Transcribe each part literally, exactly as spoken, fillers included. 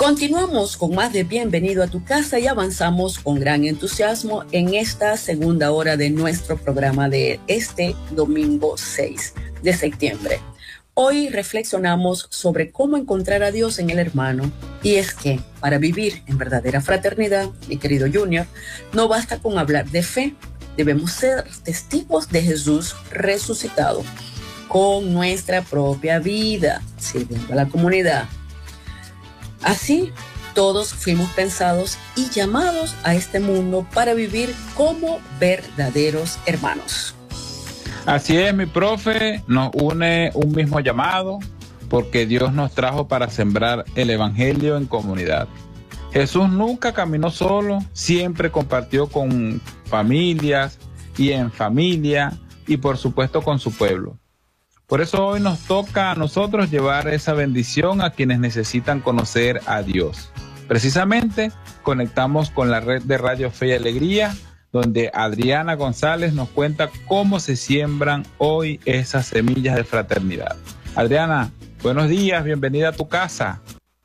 Continuamos con más de Bienvenido a tu casa y avanzamos con gran entusiasmo en esta segunda hora de nuestro programa de este domingo seis de septiembre. Hoy reflexionamos sobre cómo encontrar a Dios en el hermano. Y es que para vivir en verdadera fraternidad, mi querido Junior, no basta con hablar de fe. Debemos ser testigos de Jesús resucitado con nuestra propia vida, sirviendo a la comunidad. Así, todos fuimos pensados y llamados a este mundo para vivir como verdaderos hermanos. Así es, mi profe, nos une un mismo llamado, porque Dios nos trajo para sembrar el evangelio en comunidad. Jesús nunca caminó solo, siempre compartió con familias y en familia y por supuesto con su pueblo. Por eso hoy nos toca a nosotros llevar esa bendición a quienes necesitan conocer a Dios. Precisamente conectamos con la red de Radio Fe y Alegría, donde Adriana González nos cuenta cómo se siembran hoy esas semillas de fraternidad. Adriana, buenos días, bienvenida a tu casa.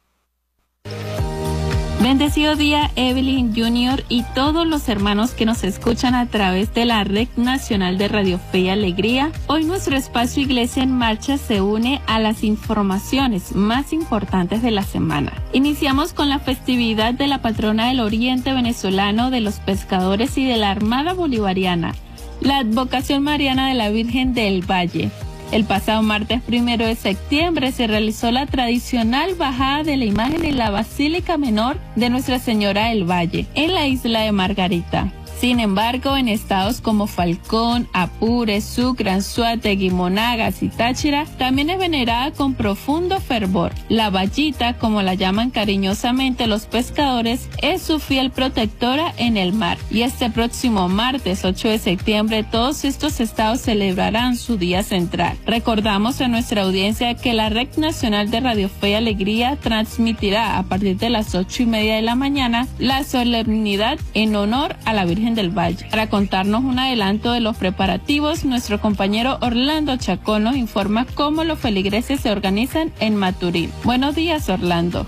Bendecido día, Evelyn Junior y todos los hermanos que nos escuchan a través de la Red Nacional de Radio Fe y Alegría. Hoy nuestro espacio Iglesia en Marcha se une a las informaciones más importantes de la semana. Iniciamos con la festividad de la patrona del Oriente venezolano, de los pescadores y de la Armada Bolivariana, la advocación mariana de la Virgen del Valle. El pasado martes primero de septiembre se realizó la tradicional bajada de la imagen en la Basílica Menor de Nuestra Señora del Valle, en la isla de Margarita. Sin embargo, en estados como Falcón, Apure, Sucre, Anzoátegui, Monagas y Táchira, también es venerada con profundo fervor. La Vallita, como la llaman cariñosamente los pescadores, es su fiel protectora en el mar. Y este próximo martes ocho de septiembre, todos estos estados celebrarán su día central. Recordamos a nuestra audiencia que la Red Nacional de Radio Fe y Alegría transmitirá a partir de las ocho y media de la mañana la solemnidad en honor a la Virgen del Valle. Para contarnos un adelanto de los preparativos, nuestro compañero Orlando Chacón nos informa cómo los feligreses se organizan en Maturín. Buenos días, Orlando.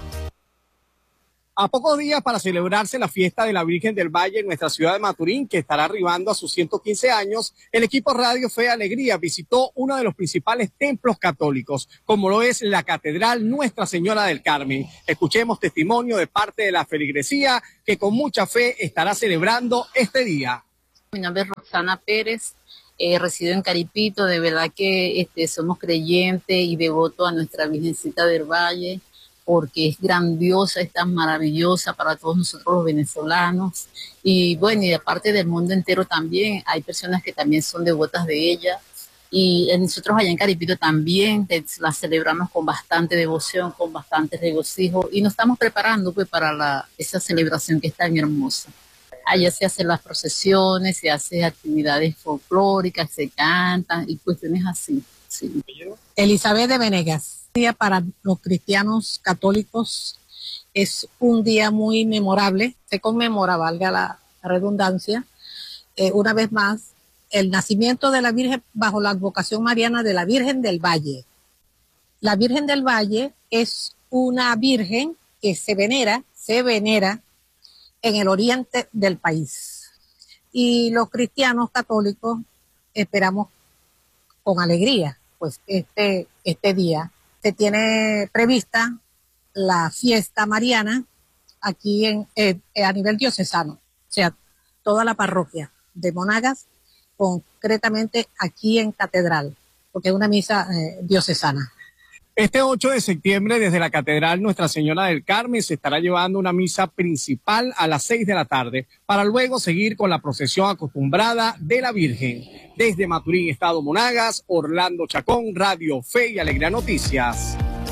A pocos días para celebrarse la fiesta de la Virgen del Valle en nuestra ciudad de Maturín, que estará arribando a sus ciento quince años, el equipo Radio Fe y Alegría visitó uno de los principales templos católicos, como lo es la Catedral Nuestra Señora del Carmen. Escuchemos testimonio de parte de la feligresía, que con mucha fe estará celebrando este día. Mi nombre es Roxana Pérez, eh, resido en Caripito. De verdad que este, somos creyentes y devotos a nuestra Virgencita del Valle, porque es grandiosa, es tan maravillosa para todos nosotros los venezolanos. Y bueno, y aparte del mundo entero también, hay personas que también son devotas de ella. Y nosotros allá en Caripito también la celebramos con bastante devoción, con bastante regocijo. Y nos estamos preparando pues para la, esa celebración que es tan hermosa. Allá se hacen las procesiones, se hacen actividades folclóricas, se cantan y cuestiones así. Sí. Elizabeth de Venegas. Día para los cristianos católicos es un día muy memorable, se conmemora, valga la redundancia, eh, una vez más, el nacimiento de la Virgen bajo la advocación mariana de la Virgen del Valle. La Virgen del Valle es una virgen que se venera, se venera en el oriente del país. Y los cristianos católicos esperamos con alegría, pues este, este día se tiene prevista la fiesta mariana aquí en, eh, a nivel diocesano, o sea, toda la parroquia de Monagas, concretamente aquí en Catedral, porque es una misa eh, diocesana. Este ocho de septiembre, desde la Catedral Nuestra Señora del Carmen, se estará llevando una misa principal a las seis de la tarde, para luego seguir con la procesión acostumbrada de la Virgen. Desde Maturín, Estado Monagas, Orlando Chacón, Radio Fe y Alegría Noticias.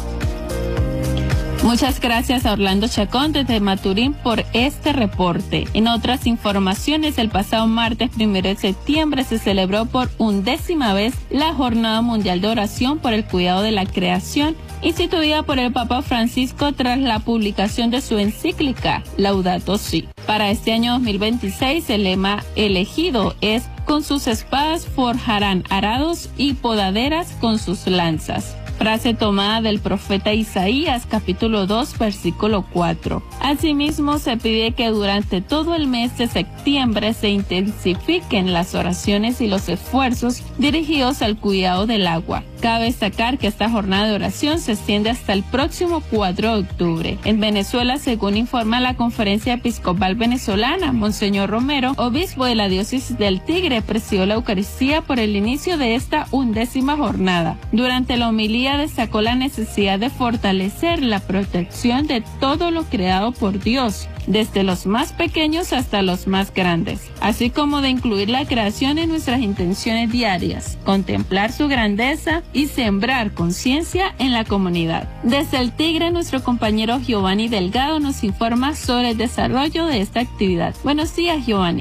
Muchas gracias a Orlando Chacón desde Maturín por este reporte. En otras informaciones, el pasado martes primero de septiembre se celebró por undécima vez la Jornada Mundial de Oración por el Cuidado de la Creación, instituida por el Papa Francisco tras la publicación de su encíclica Laudato Si. Para este año dos mil veintiséis, el lema elegido es: con sus espadas forjarán arados y podaderas con sus lanzas. frase tomada del profeta Isaías, capítulo dos, versículo cuatro. Asimismo, se pide que durante todo el mes de septiembre se intensifiquen las oraciones y los esfuerzos dirigidos al cuidado del agua. Cabe destacar que esta jornada de oración se extiende hasta el próximo cuatro de octubre. En Venezuela, según informa la Conferencia Episcopal Venezolana, Monseñor Romero, obispo de la diócesis del Tigre, presidió la Eucaristía por el inicio de esta undécima jornada. Durante la homilía destacó la necesidad de fortalecer la protección de todo lo creado por Dios, desde los más pequeños hasta los más grandes, así como de incluir la creación en nuestras intenciones diarias, contemplar su grandeza y sembrar conciencia en la comunidad. Desde el Tigre, nuestro compañero Giovanni Delgado nos informa sobre el desarrollo de esta actividad. Buenos días, Giovanni.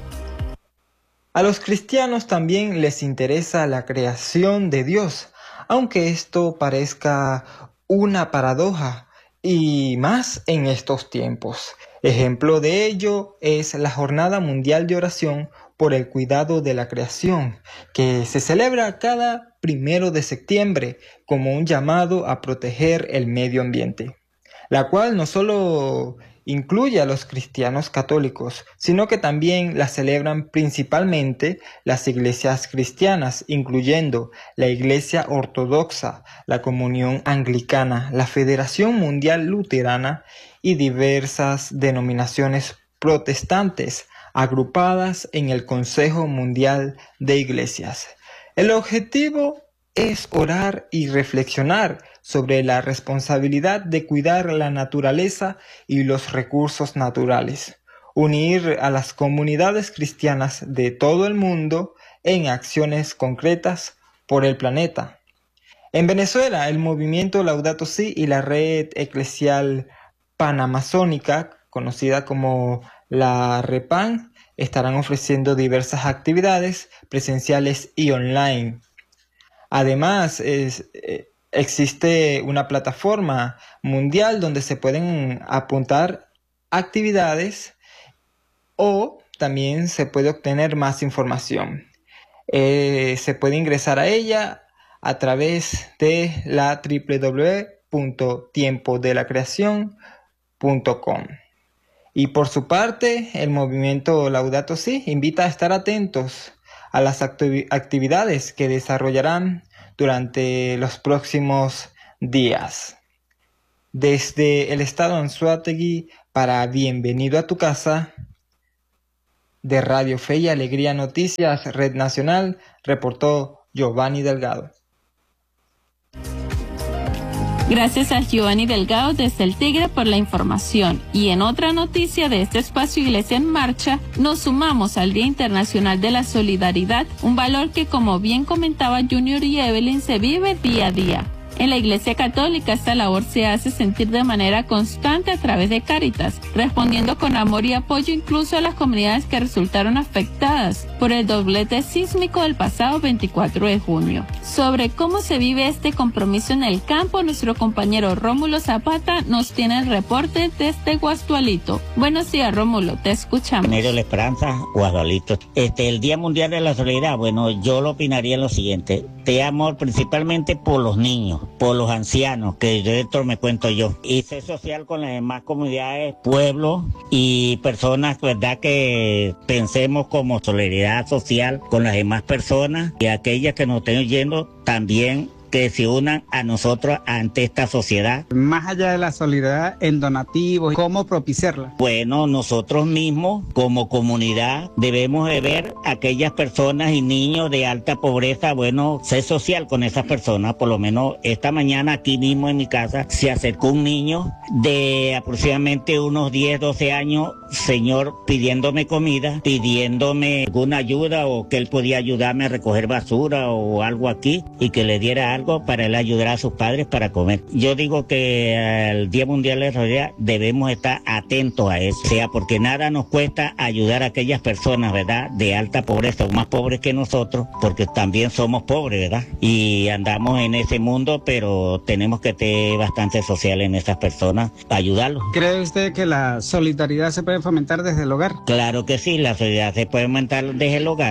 A los cristianos también les interesa la creación de Dios, aunque esto parezca una paradoja, y más en estos tiempos. Ejemplo de ello es la Jornada Mundial de Oración por el Cuidado de la Creación, que se celebra cada primero de septiembre como un llamado a proteger el medio ambiente, la cual no solo incluye a los cristianos católicos, sino que también la celebran principalmente las iglesias cristianas, incluyendo la Iglesia Ortodoxa, la Comunión Anglicana, la Federación Mundial Luterana y diversas denominaciones protestantes agrupadas en el Consejo Mundial de Iglesias. El objetivo es orar y reflexionar sobre la responsabilidad de cuidar la naturaleza y los recursos naturales, unir a las comunidades cristianas de todo el mundo en acciones concretas por el planeta. En Venezuela, el movimiento Laudato Si y la red eclesial panamazónica, conocida como la REPAN, estarán ofreciendo diversas actividades presenciales y online. Además, es, eh, existe una plataforma mundial donde se pueden apuntar actividades o también se puede obtener más información. Eh, se puede ingresar a ella a través de la doble u doble u doble u punto tiempo de la creación punto com. Y por su parte, el movimiento Laudato Si invita a estar atentos a las activ- actividades que desarrollarán durante los próximos días. Desde el estado Anzoátegui, para Bienvenido a tu Casa, de Radio Fe y Alegría Noticias, Red Nacional, reportó Giovanni Delgado. Gracias a Giovanni Delgado desde el Tigre por la información. Y en otra noticia de este espacio Iglesia en Marcha, nos sumamos al Día Internacional de la Solidaridad, un valor que, como bien comentaba Junior y Evelyn, se vive día a día. En la Iglesia Católica esta labor se hace sentir de manera constante a través de Cáritas, respondiendo con amor y apoyo incluso a las comunidades que resultaron afectadas por el doblete sísmico del pasado veinticuatro de junio. Sobre cómo se vive este compromiso en el campo, nuestro compañero Rómulo Zapata nos tiene el reporte desde Guasdualito. Buenos días, Rómulo, te escuchamos. Medio La Esperanza, Guasdualito. Este, el Día Mundial de la Solidaridad, bueno, yo lo opinaría en lo siguiente: te amor principalmente por los niños, por los ancianos, que de esto me cuento yo, y ser social con las demás comunidades, pueblos y personas, verdad, que pensemos como solidaridad social con las demás personas, y aquellas que nos estén oyendo también que se unan a nosotros ante esta sociedad. Más allá de la solidaridad en donativos, ¿cómo propiciarla? Bueno, nosotros mismos como comunidad debemos de ver a aquellas personas y niños de alta pobreza, bueno, ser social con esas personas. Por lo menos esta mañana aquí mismo en mi casa se acercó un niño de aproximadamente unos diez, doce años, señor, pidiéndome comida, pidiéndome alguna ayuda o que él podía ayudarme a recoger basura o algo aquí y que le diera algo para él ayudar a sus padres para comer. Yo digo que el Día Mundial de la Solidaridad debemos estar atentos a eso, o sea, porque nada nos cuesta ayudar a aquellas personas, ¿verdad?, de alta pobreza o más pobres que nosotros, porque también somos pobres, ¿verdad?, y andamos en ese mundo, pero tenemos que ser bastante sociales en esas personas, ayudarlos. ¿Cree usted que la solidaridad se puede fomentar desde el hogar? Claro que sí, la solidaridad se puede fomentar desde el hogar.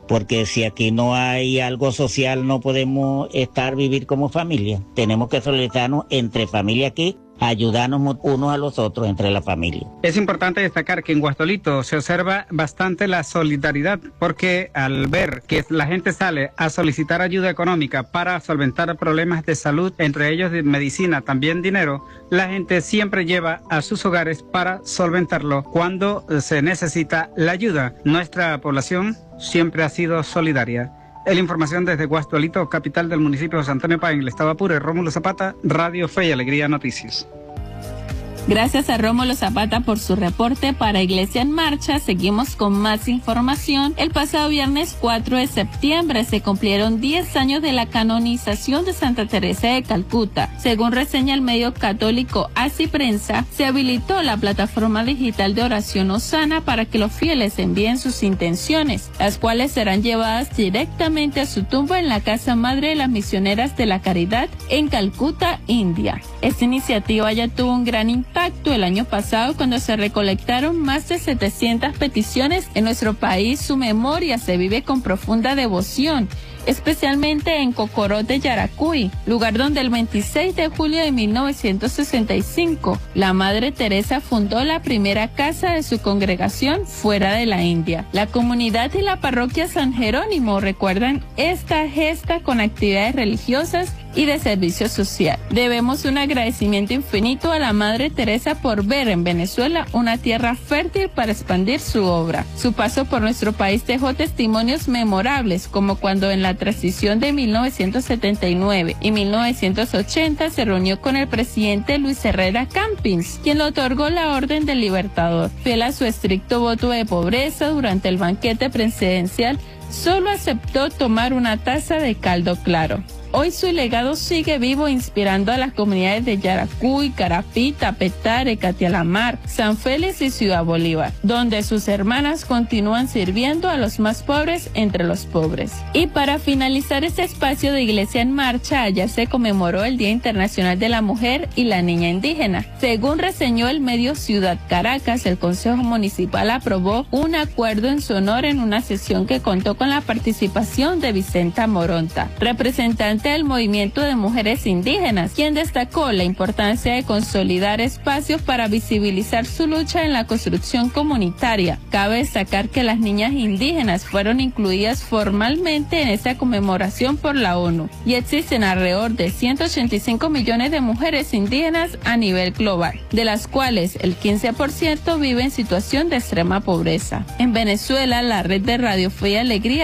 porque si aquí no hay algo social no podemos estar, vivir como familia. Tenemos que solidarizarnos entre familia aquí, ayudarnos unos a los otros entre la familia. Es importante destacar que en Guastolito se observa bastante la solidaridad, porque al ver que la gente sale a solicitar ayuda económica para solventar problemas de salud, entre ellos de medicina, también dinero, la gente siempre lleva a sus hogares para solventarlo cuando se necesita la ayuda. Nuestra población siempre ha sido solidaria. La información desde Guastolito, capital del municipio de José Antonio Páez, en el estado Apure. Rómulo Zapata, Radio Fe y Alegría Noticias. Gracias a Rómulo Zapata por su reporte. Para Iglesia en Marcha, seguimos con más información. El pasado viernes cuatro de septiembre se cumplieron diez años de la canonización de Santa Teresa de Calcuta. Según reseña el medio católico Así Prensa, se habilitó la plataforma digital de oración Hosana para que los fieles envíen sus intenciones, las cuales serán llevadas directamente a su tumba en la Casa Madre de las Misioneras de la Caridad en Calcuta, India. Esta iniciativa ya tuvo un gran impacto el año pasado cuando se recolectaron más de setecientas peticiones. En nuestro país su memoria se vive con profunda devoción, especialmente en Cocorote, Yaracuy, lugar donde el veintiséis de julio de mil novecientos sesenta y cinco la Madre Teresa fundó la primera casa de su congregación fuera de la India. La comunidad y la parroquia San Jerónimo recuerdan esta gesta con actividades religiosas y de servicio social. Debemos un agradecimiento infinito a la Madre Teresa por ver en Venezuela una tierra fértil para expandir su obra. Su paso por nuestro país dejó testimonios memorables, como cuando en la transición de mil novecientos setenta y nueve y mil novecientos ochenta se reunió con el presidente Luis Herrera Campins, quien le otorgó la Orden del Libertador. Fiel a su estricto voto de pobreza, durante el banquete presidencial solo aceptó tomar una taza de caldo claro. Hoy su legado sigue vivo, inspirando a las comunidades de Yaracuy, Carapita, Petare, Catialamar, San Félix y Ciudad Bolívar, donde sus hermanas continúan sirviendo a los más pobres entre los pobres. Y para finalizar este espacio de Iglesia en Marcha, ayer se conmemoró el Día Internacional de la Mujer y la Niña Indígena. Según reseñó el medio Ciudad Caracas, el Consejo Municipal aprobó un acuerdo en su honor en una sesión que contó con la participación de Vicenta Moronta, representante del movimiento de mujeres indígenas, quien destacó la importancia de consolidar espacios para visibilizar su lucha en la construcción comunitaria. Cabe destacar que las niñas indígenas fueron incluidas formalmente en esta conmemoración por la ONU y existen alrededor de ciento ochenta y cinco millones de mujeres indígenas a nivel global, de las cuales el quince por ciento vive en situación de extrema pobreza. En Venezuela, la red de Radio Fe y Alegría